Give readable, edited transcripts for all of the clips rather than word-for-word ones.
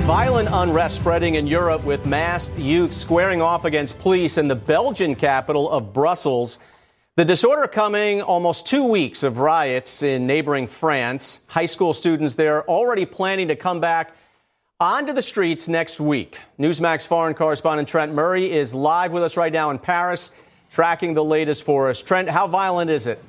Violent unrest spreading in Europe with masked youth squaring off against police in the Belgian capital of Brussels. The disorder coming almost 2 weeks of riots in neighboring France. High school students there already planning to come back onto the streets next week. Newsmax foreign correspondent Trent Murray is live with us right now in Paris, tracking the latest for us. Trent, how violent is it?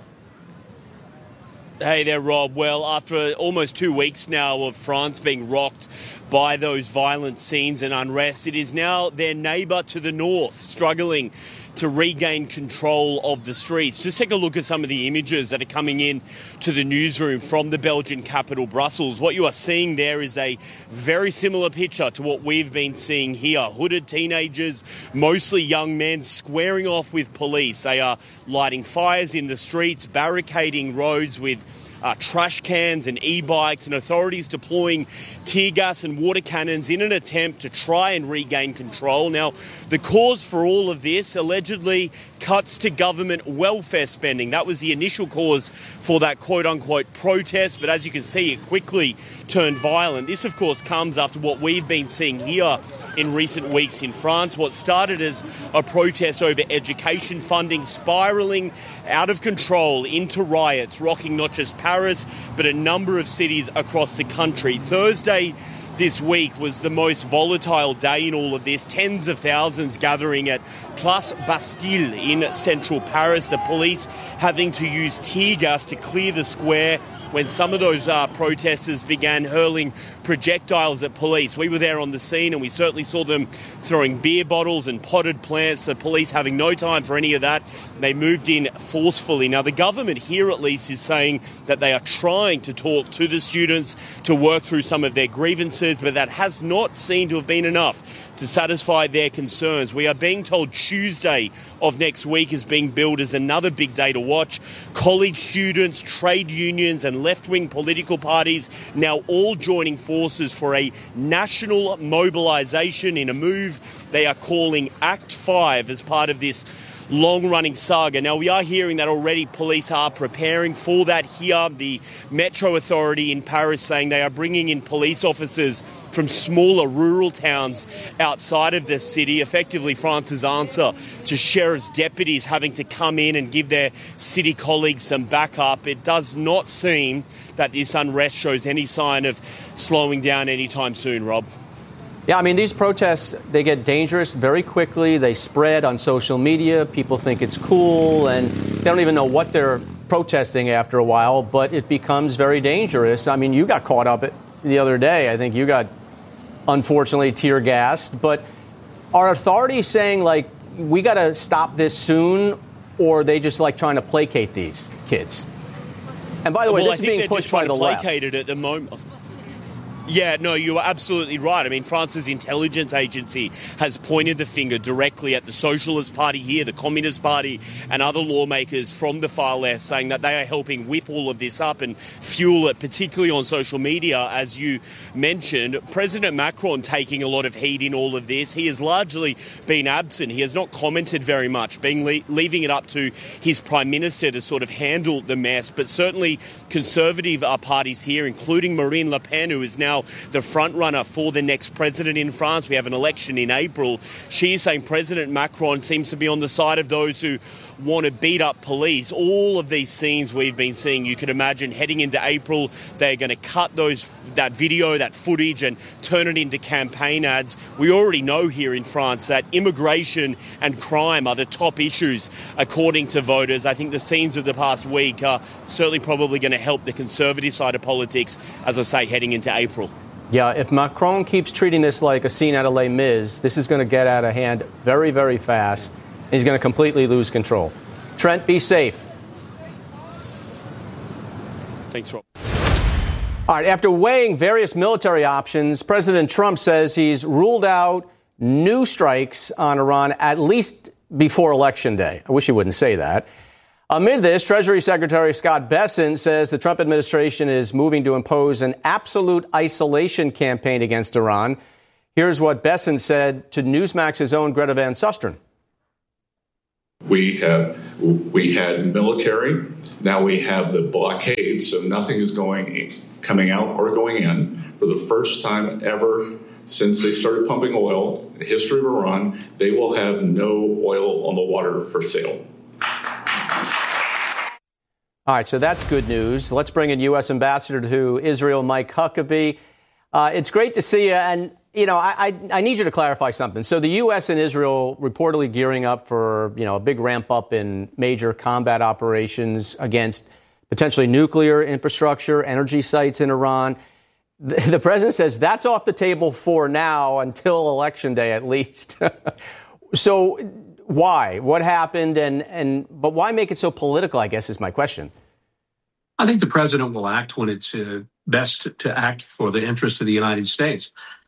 Hey there, Rob. Well, after almost 2 weeks now of France being rocked by those violent scenes and unrest, it is now their neighbour to the north struggling to regain control of the streets. Just take a look at some of the images that are coming in to the newsroom from the Belgian capital, Brussels. What you are seeing there is a very similar picture to what we've been seeing here. Hooded teenagers, mostly young men, squaring off with police. They are lighting fires in the streets, barricading roads with trash cans and e-bikes, and authorities deploying tear gas and water cannons in an attempt to try and regain control. Now, the cause for all of this, allegedly cuts to government welfare spending. That was the initial cause for that quote-unquote protest, but as you can see, it quickly turned violent. This, of course, comes after what we've been seeing here in recent weeks in France. What started as a protest over education funding spiralling out of control into riots, rocking not just Paris, but a number of cities across the country. Thursday this week was the most volatile day in all of this. Tens of thousands gathering at Place Bastille in central Paris. The police having to use tear gas to clear the square when some of those protesters began hurling projectiles at police. We were there on the scene and we certainly saw them throwing beer bottles and potted plants. The police having no time for any of that. They moved in forcefully. Now, the government here at least is saying that they are trying to talk to the students to work through some of their grievances, but that has not seemed to have been enough to satisfy their concerns. We are being told Tuesday of next week is being billed as another big day to watch. College students, trade unions and left-wing political parties now all joining forces for a national mobilisation in a move they are calling Act 5 as part of this long-running saga. Now, we are hearing that already police are preparing for that here. The Metro Authority in Paris saying they are bringing in police officers from smaller rural towns outside of the city, effectively France's answer to sheriff's deputies having to come in and give their city colleagues some backup. It does not seem that this unrest shows any sign of slowing down anytime soon, Rob. Yeah, I mean, these protests, they get dangerous very quickly. They spread on social media. People think it's cool, and they don't even know what they're protesting after a while, but it becomes very dangerous. I mean, you got caught up the other day. I think you got, unfortunately, tear gassed. But are authorities saying, like, we got to stop this soon, or are they just, like, trying to placate these kids? And by the way, this is being pushed by the left. Placated at the moment. Yeah, no, you are absolutely right. I mean, France's intelligence agency has pointed the finger directly at the Socialist Party here, the Communist Party, and other lawmakers from the far left, saying that they are helping whip all of this up and fuel it, particularly on social media, as you mentioned. President Macron taking a lot of heat in all of this. He has largely been absent. He has not commented very much, leaving it up to his Prime Minister to sort of handle the mess. But certainly conservative parties here, including Marine Le Pen, who is now the front runner for the next president in France. We have an election in April. She is saying President Macron seems to be on the side of those who want to beat up police. All of these scenes we've been seeing, you can imagine heading into April, they're going to cut that video, that footage, and turn it into campaign ads. We already know here in France that immigration and crime are the top issues, according to voters. I think the scenes of the past week are certainly probably going to help the conservative side of politics, as I say, heading into April. Yeah, if Macron keeps treating this like a scene out of Les Mis, this is going to get out of hand very, very fast. He's going to completely lose control. Trent, be safe. Thanks, Rob. All right, after weighing various military options, President Trump says he's ruled out new strikes on Iran at least before Election Day. I wish he wouldn't say that. Amid this, Treasury Secretary Scott Bessent says the Trump administration is moving to impose an absolute isolation campaign against Iran. Here's what Bessent said to Newsmax's own Greta Van Susteren. We had military. Now we have the blockade, so nothing is coming out or going in. For the first time ever, since they started pumping oil, in the history of Iran, they will have no oil on the water for sale. All right, so that's good news. Let's bring in U.S. Ambassador to Israel, Mike Huckabee. It's great to see you. And, you know, I need you to clarify something. So the U.S. and Israel reportedly gearing up for, you know, a big ramp up in major combat operations against potentially nuclear infrastructure, energy sites in Iran. The president says that's off the table for now until Election Day, at least. So why? What happened? But why make it so political, I guess, is my question. I think the president will act when it's best to act for the interest of the United States.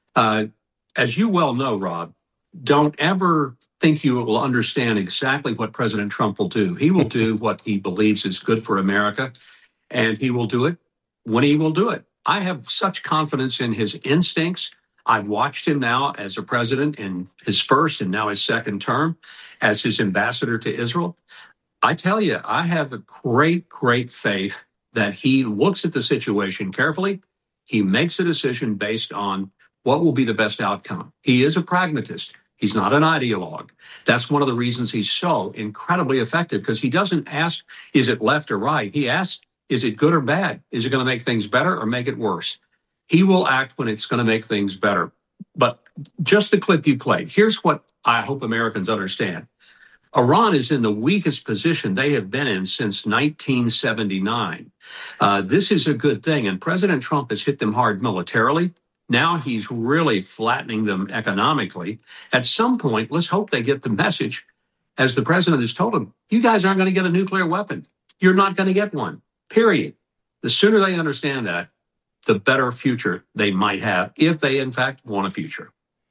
As you well know, Rob, don't ever think you will understand exactly what President Trump will do. He will do what he believes is good for America, and he will do it when he will do it. I have such confidence in his instincts. I've watched him now as a president in his first and now his second term as his ambassador to Israel. I tell you, I have a great, great faith that he looks at the situation carefully. He makes a decision based on what will be the best outcome. He is a pragmatist. He's not an ideologue. That's one of the reasons he's so incredibly effective, because he doesn't ask, is it left or right? He asks, is it good or bad? Is it going to make things better or make it worse? He will act when it's going to make things better. But just the clip you played, here's what I hope Americans understand. Iran is in the weakest position they have been in since 1979. This is a good thing, and President Trump has hit them hard militarily. Now he's really flattening them economically. At some point, let's hope they get the message, as the president has told them, you guys aren't going to get a nuclear weapon. You're not going to get one, period. The sooner they understand that, the better future they might have, if they, in fact, want a future.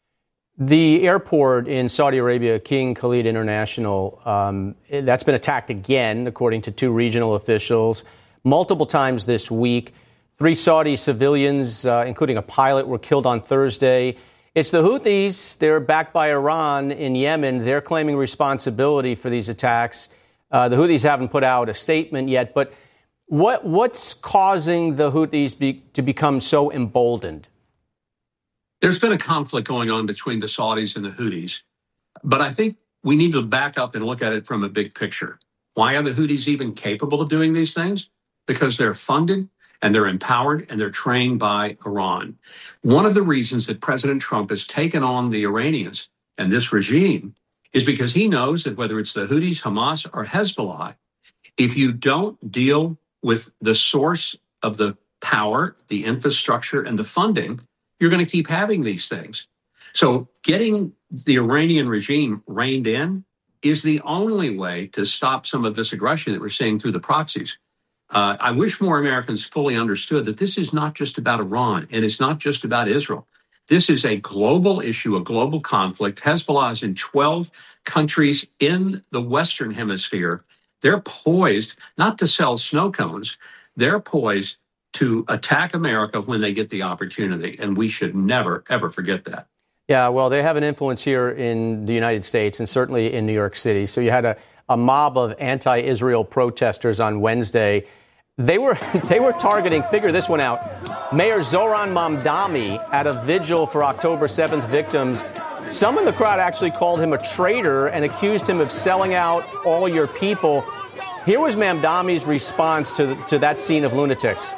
The airport in Saudi Arabia, King Khalid International, that's been attacked again, according to two regional officials, multiple times this week. 3 Saudi civilians, including a pilot, were killed on Thursday. It's the Houthis. They're backed by Iran in Yemen. They're claiming responsibility for these attacks. The Houthis haven't put out a statement yet, but what's causing the Houthis to become so emboldened? There's been a conflict going on between the Saudis and the Houthis, but I think we need to back up and look at it from a big picture. Why are the Houthis even capable of doing these things? Because they're funded and they're empowered and they're trained by Iran. One of the reasons that President Trump has taken on the Iranians and this regime is because he knows that whether it's the Houthis, Hamas, or Hezbollah, if you don't deal with the source of the power, the infrastructure, and the funding, you're going to keep having these things. So getting the Iranian regime reined in is the only way to stop some of this aggression that we're seeing through the proxies. I wish more Americans fully understood that this is not just about Iran and it's not just about Israel. This is a global issue, a global conflict. Hezbollah is in 12 countries in the Western Hemisphere. They're poised not to sell snow cones. They're poised to attack America when they get the opportunity. And we should never, ever forget that. Yeah, well, they have an influence here in the United States and certainly in New York City. So you had a mob of anti-Israel protesters on Wednesday. They were targeting, figure this one out, Mayor Zoran Mamdani at a vigil for October 7th victims. Some in the crowd actually called him a traitor and accused him of selling out all your people. Here was Mamdani's response to that scene of lunatics.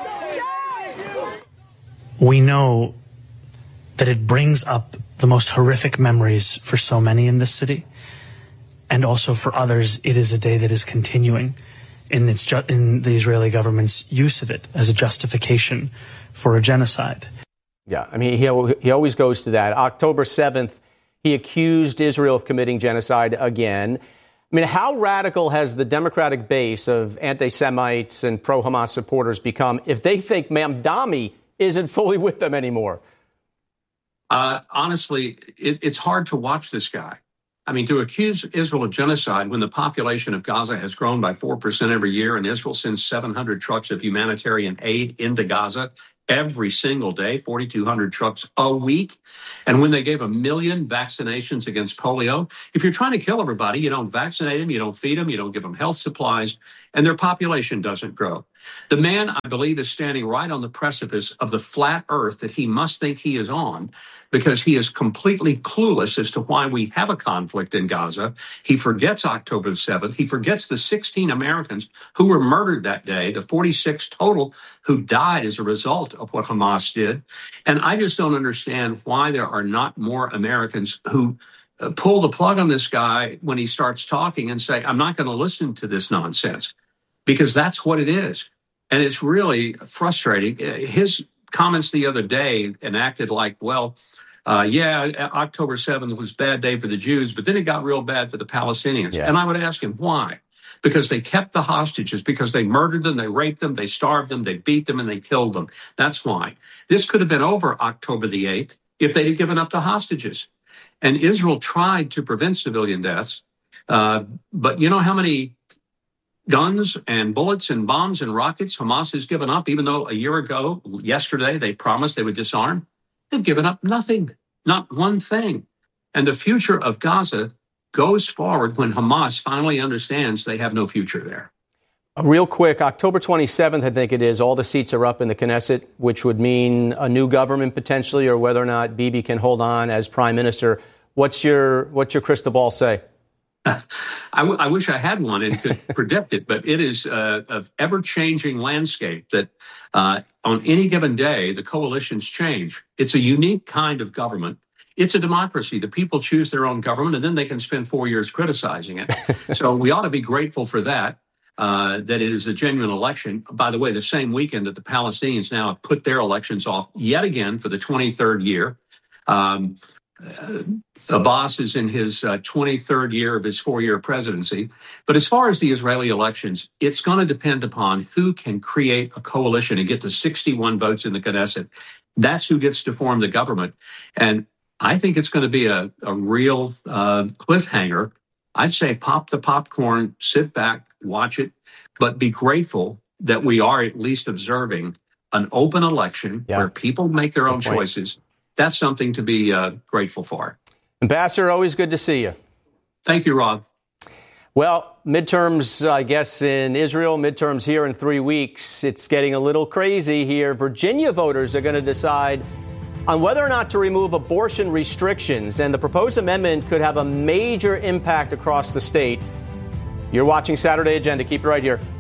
We know that it brings up the most horrific memories for so many in this city. And also for others, it is a day that is continuing in the Israeli government's use of it as a justification for a genocide. Yeah, I mean, he always goes to that. October 7th, he accused Israel of committing genocide again. I mean, how radical has the Democratic base of anti-Semites and pro-Hamas supporters become if they think Mamdani isn't fully with them anymore? Honestly, it's hard to watch this guy. I mean, to accuse Israel of genocide when the population of Gaza has grown by 4% every year and Israel sends 700 trucks of humanitarian aid into Gaza every single day, 4,200 trucks a week. And when they gave 1 million vaccinations against polio, if you're trying to kill everybody, you don't vaccinate them, you don't feed them, you don't give them health supplies, and their population doesn't grow. The man, I believe, is standing right on the precipice of the flat earth that he must think he is on, because he is completely clueless as to why we have a conflict in Gaza. He forgets October the 7th. He forgets the 16 Americans who were murdered that day, the 46 total who died as a result of what Hamas did. And I just don't understand why there are not more Americans who pull the plug on this guy when he starts talking and say, I'm not going to listen to this nonsense, because that's what it is. And it's really frustrating. His comments the other day enacted like, well, October 7th was a bad day for the Jews, but then it got real bad for the Palestinians. Yeah. And I would ask him why. Because they kept the hostages, because they murdered them, they raped them, they starved them, they beat them, and they killed them. That's why. This could have been over October the 8th if they'd have given up the hostages. And Israel tried to prevent civilian deaths. But you know how many guns and bullets and bombs and rockets Hamas has given up, even though a year ago, yesterday, they promised they would disarm? They've given up nothing, not one thing. And the future of Gaza goes forward when Hamas finally understands they have no future there. Real quick, October 27th, I think it is, all the seats are up in the Knesset, which would mean a new government potentially, or whether or not Bibi can hold on as prime minister. What's your crystal ball say? I wish I had one and could predict it, but it is an ever-changing landscape that on any given day, the coalitions change. It's a unique kind of government. It's a democracy. The people choose their own government, and then they can spend 4 years criticizing it. So we ought to be grateful for that, that it is a genuine election. By the way, the same weekend that the Palestinians now have put their elections off yet again for the 23rd year. Abbas is in his 23rd year of his 4-year presidency. But as far as the Israeli elections, it's going to depend upon who can create a coalition and get the 61 votes in the Knesset. That's who gets to form the government. And I think it's going to be a real cliffhanger. I'd say pop the popcorn, sit back, watch it, but be grateful that we are at least observing an open election where people make their own choices. That's something to be grateful for. Ambassador, always good to see you. Thank you, Rob. Well, midterms, I guess, in Israel, midterms here in 3 weeks. It's getting a little crazy here. Virginia voters are going to decide on whether or not to remove abortion restrictions, and the proposed amendment could have a major impact across the state. You're watching Saturday Agenda. Keep it right here.